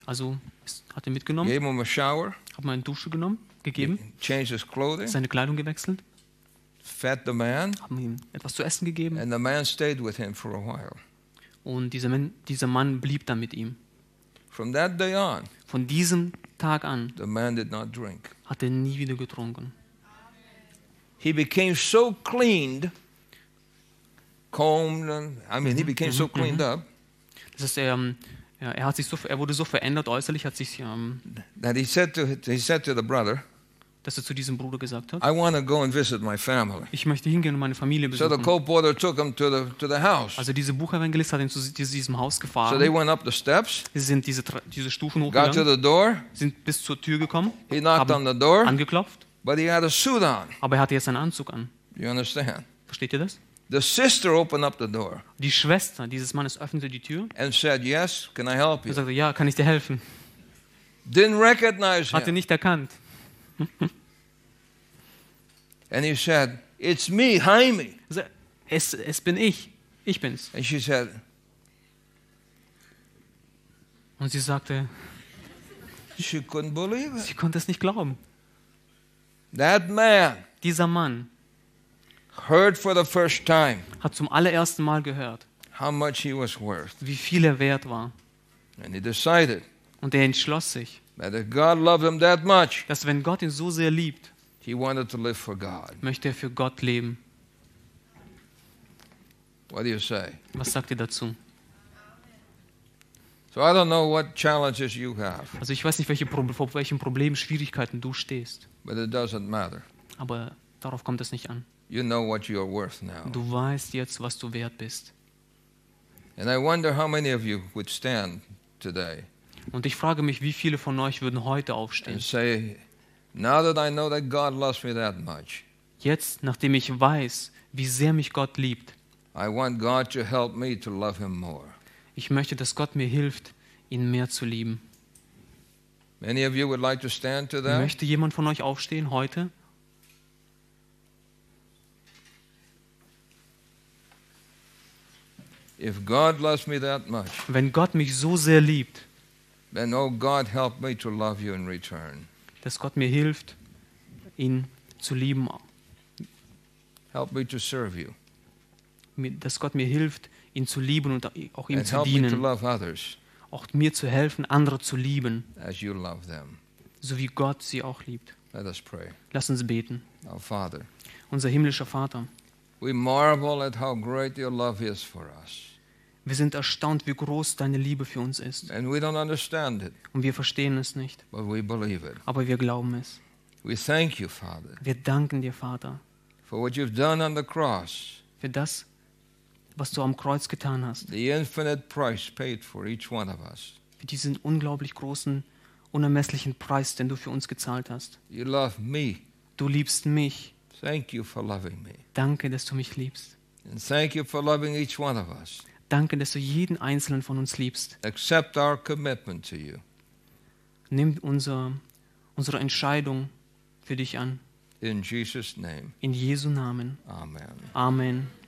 Also hat ihn mitgenommen, gave him a shower, hat mal eine Dusche gegeben, changed his clothing, seine Kleidung gewechselt, fed the man, haben ihm etwas zu essen gegeben and the man stayed with him for a while. und dieser Mann blieb dann mit ihm. From that day on, Von diesem Tag an the man did not drink. hat er nie wieder getrunken. He became so cleaned, combed, he became so cleaned up Das heißt, er wurde so verändert äußerlich, that he said to the brother, dass er zu diesem Bruder gesagt hat, I want to go and visit my family. ich möchte hingehen und meine Familie So the besuchen. co-porter took him to the house. Also dieser Buchevangelist hat ihn zu diesem Haus So they gefahren. went up the steps, Sie sind diese Stufen got to hochgegangen, the door, sind bis zur Tür gekommen, he knocked on haben the door, angeklopft, but he had a suit on. aber er hatte jetzt einen Anzug an. You understand? Versteht ihr das? The sister opened up the door Die Schwester dieses Mannes öffnete die Tür and said, yes, can I help und you? sagte, ja, kann ich dir helfen? Didn't recognize Hat ihn him. nicht erkannt. And he said, it's me, Jaime. Also, es bin ich bin's. And she said, Und sie sagte, she couldn't believe it. sie konnte es nicht glauben. That man Dieser Mann heard for the first time hat zum allerersten Mal gehört, how much he was worth. wie viel er wert war. And he decided Und er entschloss sich, that if God loved him that much, dass wenn Gott ihn so sehr liebt, he wanted to live for God. möchte er für Gott leben. What do you say? Was sagt ihr dazu? So I don't know what challenges you have, Also ich weiß nicht, vor welchen Problemen, Schwierigkeiten du stehst, but it doesn't matter. aber darauf kommt es nicht an. You know what you are worth now. Du weißt jetzt, was du wert bist. And I wonder how many of you would stand today Und ich frage mich, wie viele von euch würden heute and aufstehen? say, now that I know that God loves me that much, Jetzt, nachdem ich weiß, wie sehr mich Gott liebt, I want God to help me to love him more. ich möchte, dass Gott mir hilft, ihn mehr zu lieben. Many of you would like to stand to that? Möchte jemand von euch aufstehen heute? If God loves me that much, Wenn Gott mich so sehr liebt, then oh God, help me to love you in return. dass Gott mir hilft, ihn zu lieben, Help me to serve you. dass Gott mir hilft, ihn zu lieben und auch ihm And zu help me to dienen, love others auch mir zu helfen, andere zu lieben, as you love them. so wie Gott sie auch liebt. Let us pray. Lass uns beten. Our Father, Unser himmlischer Vater, we marvel at how great your love is for us. wir sind erstaunt, wie groß deine Liebe für uns ist. And we don't understand it, Und wir verstehen es nicht, but we believe it. aber wir glauben es. We thank you, Father, Wir danken dir, Vater, for what you've done on the cross, für das, was du am Kreuz getan hast, the infinite price paid for each one of us. für diesen unglaublich großen, unermesslichen Preis, den du für uns gezahlt hast. You love me. Du liebst mich. Thank you for loving me. Danke, dass du mich liebst. And thank you for loving each one of us. Danke, dass du jeden Einzelnen von uns liebst. Accept our commitment to you. Nimm unsere Entscheidung für dich an. In Jesus' name, In Jesu Namen. amen. Amen.